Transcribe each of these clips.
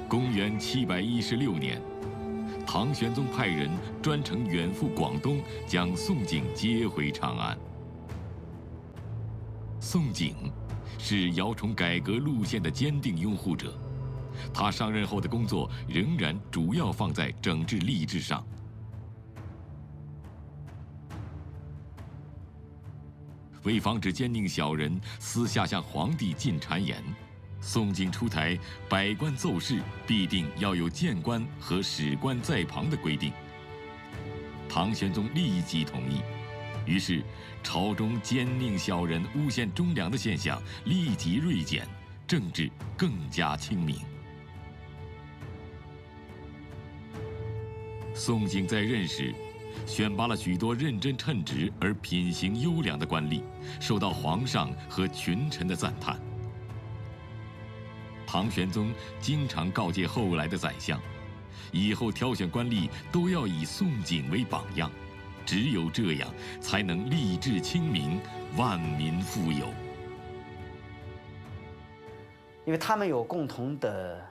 公元716年，唐玄宗派人专程远赴广东，将宋璟接回长安。宋璟是姚崇改革路线的坚定拥护者，他上任后的工作仍然主要放在整治吏治上。为防止奸佞小人私下向皇帝进谗言，宋璟出台百官奏事必定要有谏官和史官在旁的规定。唐玄宗立即同意，于是朝中奸佞小人诬陷忠良的现象立即锐减，政治更加清明。宋璟在任时，选拔了许多认真称职而品行优良的官吏，受到皇上和群臣的赞叹。唐玄宗经常告诫后来的宰相，以后挑选官吏都要以宋璟为榜样，只有这样才能吏治清明，万民富有。 因为他们有共同的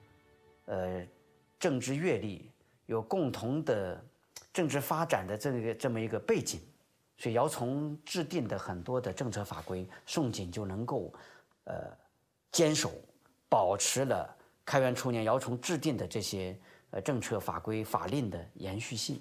政治阅历，有共同的政治发展的这么一个背景，所以姚崇制定的很多的政策法规，宋璟就能够坚守，保持了开元初年姚崇制定的这些政策法规法令的延续性。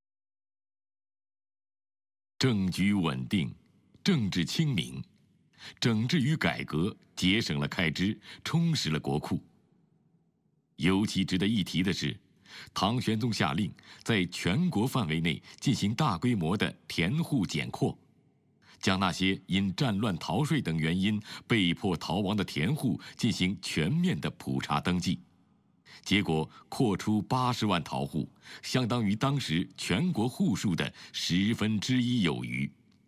政局稳定，政治清明，整治与改革节省了开支，充实了国库。尤其值得一提的是，唐玄宗下令在全国范围内进行大规模的田户检扩，将那些因战乱逃税等原因被迫逃亡的田户进行全面的普查登记。结果扩出80万逃户，相当于当时全国户数的1/10有余。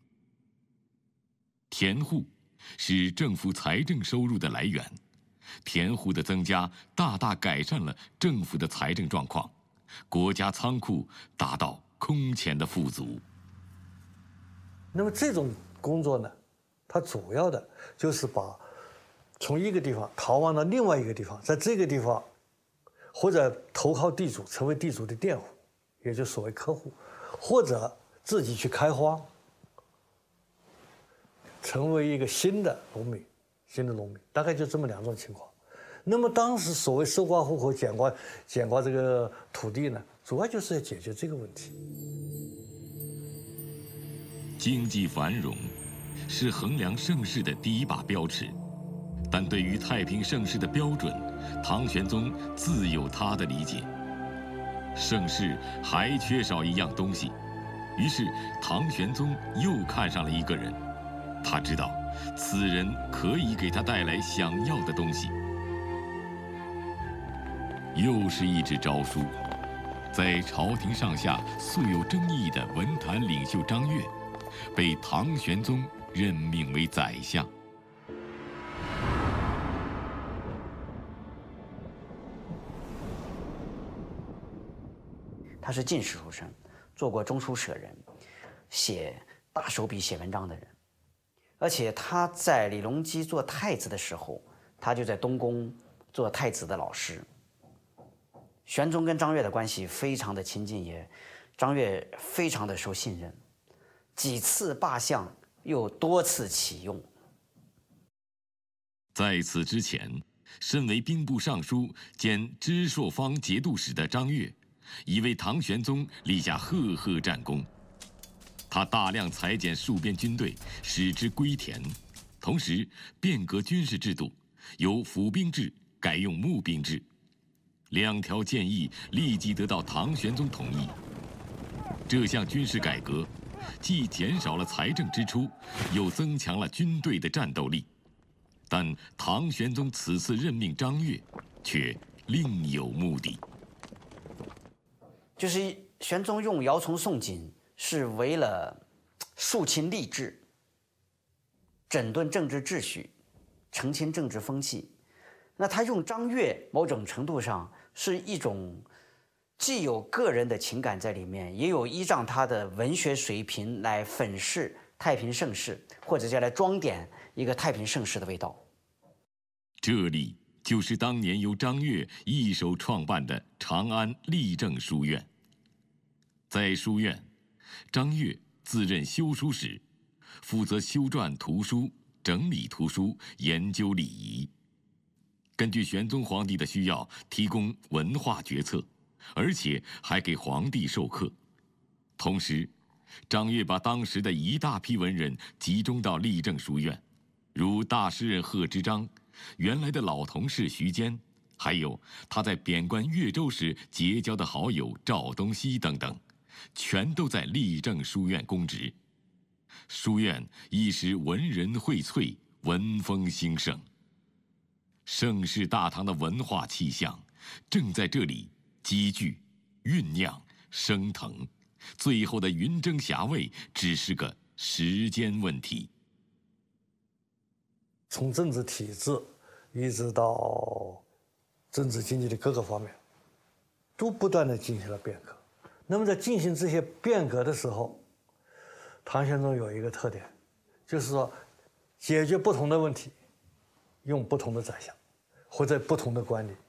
田户是政府财政收入的来源，田户的增加大大改善了政府的财政状况，国家仓库达到空前的富足。 那么这种工作呢，它主要的就是把从一个地方逃亡到另外一个地方，在这个地方或者投靠地主，成为地主的佃户，也就是所谓客户，或者自己去开荒，成为一个新的农民，大概就这么2种情况。那么当时所谓收刮户口、减刮这个土地呢，主要就是要解决这个问题。 经济繁荣是衡量盛世的第一把标尺，但对于太平盛世的标准，唐玄宗自有他的理解。盛世还缺少一样东西，于是唐玄宗又看上了一个人，他知道此人可以给他带来想要的东西。又是一纸诏书，在朝廷上下素有争议的文坛领袖张悦，被唐玄宗任命为宰相。 他是进士出身，做过中书舍人，写大手笔写文章的人。而且他在李隆基做太子的时候，他就在东宫做太子的老师。玄宗跟张悦的关系非常的亲近，也张悦非常的受信任，几次罢相，又多次启用。 在此之前，身为兵部尚书兼知朔方节度使的张悦，已为唐玄宗立下赫赫战功。他大量裁减戍边军队，使之归田，同时变革军事制度，由府兵制改用募兵制。2条建议立即得到唐玄宗同意。这项军事改革既减少了财政支出，又增强了军队的战斗力。但唐玄宗此次任命张悦，却另有目的。 就是玄宗用姚崇、宋璟是为了肃清吏治，整顿政治秩序，澄清政治风气。那他用张悦，某种程度上是一种既有个人的情感在里面，也有依仗他的文学水平来粉饰太平盛世，或者叫来装点一个太平盛世的味道。 这里就是当年由张悦一手创办的长安立正书院。在书院，张悦自任修书使，负责修撰图书、整理图书、研究礼仪。根据玄宗皇帝的需要，提供文化决策，而且还给皇帝授课。同时，张悦把当时的一大批文人集中到立正书院，如大诗人贺知章、原来的老同事徐坚，还有他在贬官越州时结交的好友赵东锡等等，全都在立正书院供职。书院一时文人荟萃，文风兴盛。盛世大唐的文化气象正在这里积聚、酝酿、升腾，最后的云蒸霞蔚只是个时间问题。 从政治体制一直到政治经济的各个方面，都不断地进行了变革。那么在进行这些变革的时候，唐玄宗有一个特点，就是说解决不同的问题，用不同的宰相，或者不同的官吏。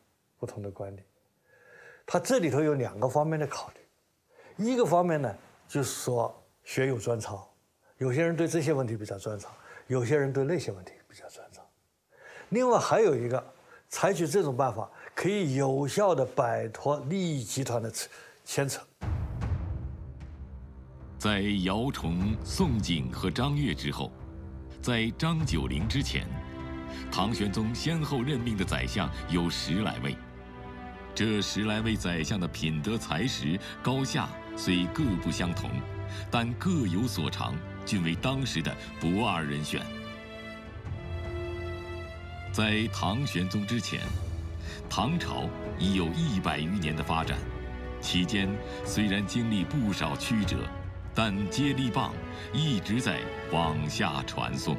他这里头有2个方面的考虑。一个方面呢，就是说学有专长，有些人对这些问题比较专长，有些人对那些问题比较专长。另外还有一个，采取这种办法可以有效地摆脱利益集团的牵扯。 在姚崇、宋璟和张悦之后，在张九龄之前，唐玄宗先后任命的宰相有10来位。这10来位宰相的品德才识高下虽各不相同，但各有所长，均为当时的不二人选。在唐玄宗之前，唐朝已有100余年的发展，期间虽然经历不少曲折，但接力棒一直在往下传送。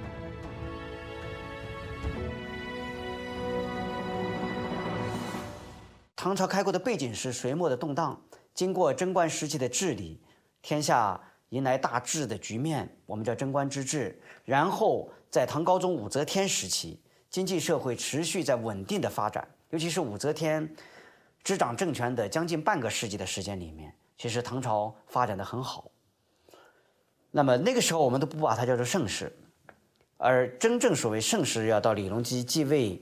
唐朝开国的背景是隋末的动荡，经过贞观时期的治理，天下迎来大治的局面，我们叫贞观之治。然后在唐高宗武则天时期，经济社会持续在稳定的发展，尤其是武则天执掌政权的将近半个世纪的时间里面，其实唐朝发展得很好。那么那个时候我们都不把它叫做盛世，而真正所谓盛世要到李隆基继位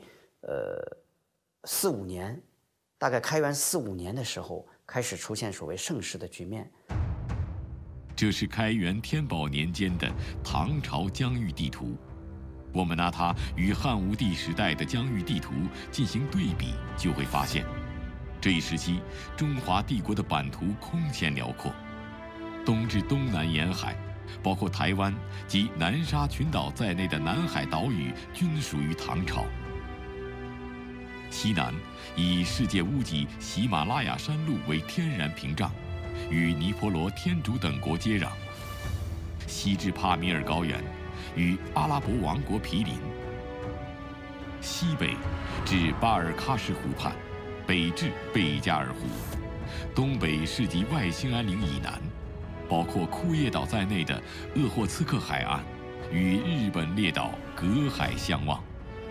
4、5年，大概开元4、5年的时候，开始出现所谓盛世的局面。 这是开元天宝年间的唐朝疆域地图，我们拿它与汉武帝时代的疆域地图进行对比，就会发现，这一时期中华帝国的版图空前辽阔，东至东南沿海，包括台湾及南沙群岛在内的南海岛屿均属于唐朝。西南以世界屋脊喜马拉雅山麓为天然屏障，与尼泊罗、天竺等国接壤；西至帕米尔高原，与阿拉伯王国毗邻；西北至巴尔喀什湖畔，北至贝加尔湖；东北是及外兴安岭以南，包括库页岛在内的鄂霍次克海岸，与日本列岛隔海相望。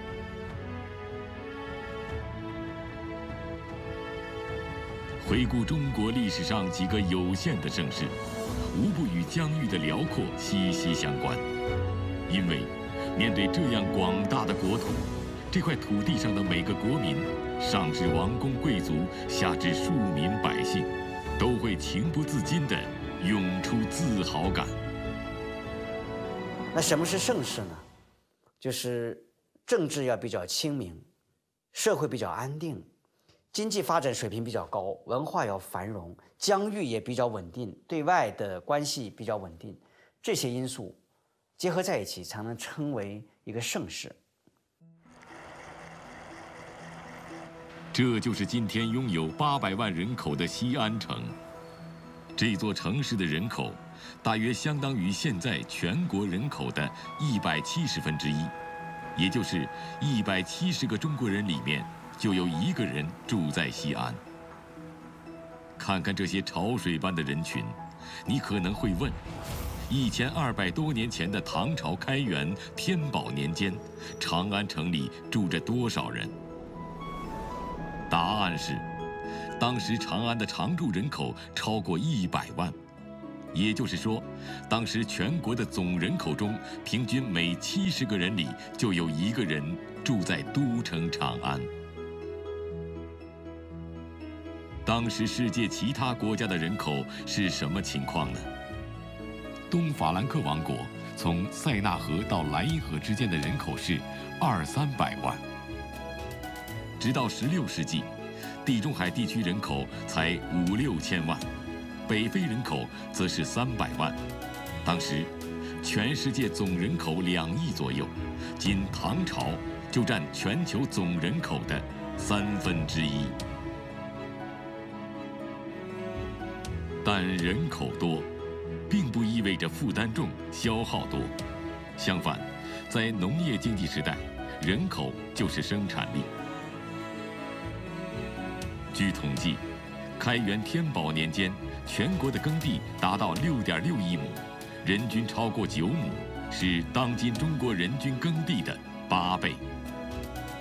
回顾中国历史上几个有限的盛世，无不与疆域的辽阔息息相关。因为面对这样广大的国土，这块土地上的每个国民，上至王公贵族，下至庶民百姓，都会情不自禁地涌出自豪感。 那什么是盛世呢？就是政治要比较清明，社会比较安定，经济发展水平比较高，文化要繁荣，疆域也比较稳定，对外的关系比较稳定，这些因素结合在一起，才能称为一个盛世。 这就是今天拥有800万人口的西安城。这座城市的人口大约相当于现在全国人口的170%，也就是170个中国人里面就有1个人住在西安。看看这些潮水般的人群，你可能会问：1200多年前的唐朝开元、天宝年间，长安城里住着多少人？ 答案是，当时长安的常住人口超过100万，也就是说，当时全国的总人口中，平均每70个人里就有1个人住在都城长安。当时世界其他国家的人口是什么情况呢？东法兰克王国从塞纳河到莱茵河之间的人口是200-300万，直到16世纪，地中海地区人口才5-6千万，北非人口则是300万。当时，全世界总人口2亿左右，仅唐朝就占全球总人口的1/3。但人口多，并不意味着负担重、消耗多。相反，在农业经济时代，人口就是生产力。据统计，开元天宝年间，全国的耕地达到6.6亿亩，人均超过9亩，是当今中国人均耕地的8倍。